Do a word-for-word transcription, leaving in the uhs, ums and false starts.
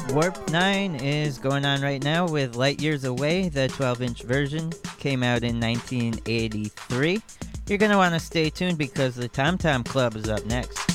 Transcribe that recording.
Warp nine is going on right now with Light Years Away. The twelve inch version came out in nineteen eighty-three. You're going to want to stay tuned because the Tom Tom Club is up next.